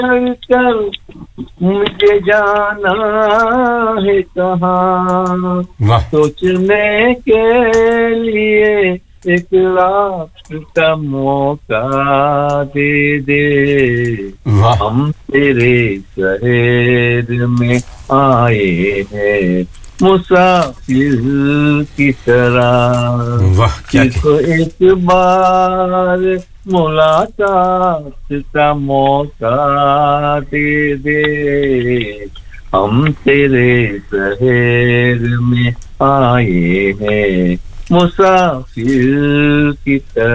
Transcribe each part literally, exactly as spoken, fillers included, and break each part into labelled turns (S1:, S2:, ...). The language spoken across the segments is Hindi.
S1: कर कर मुझे जाना है कहाँ, सोचने के लिए एक रात का मौका दे दे। हम तेरे शहर में आए हैं मुसाफिर की तरह,
S2: वाह क्या
S1: सिर्फ एक बार मुलाकात का मौका दे दे। हम तेरे शहर में आए हैं मुसाफिर की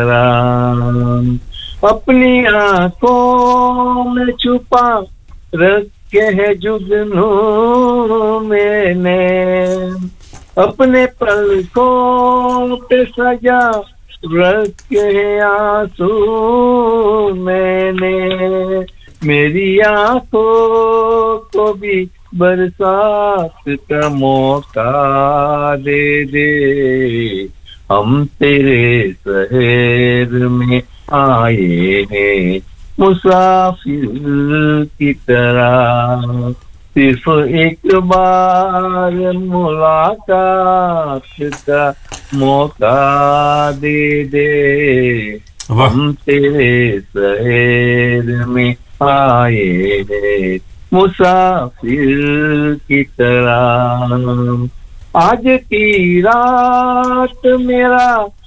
S1: तरह, अपनी आंखों में छुपा रखे है जुगनू मैंने, अपने पलकों पे सजा रखे है आंसू मैंने, मेरी आंखों को भी बरसात का मौका दे दे। हम तेरे शहर में आए हैं मुसाफिर की तरह, सिर्फ एक बार मुलाकात का मौका दे दे। हम तेरे शहर में आए हैं मुसाफिर की तरह, आज की रात मेरा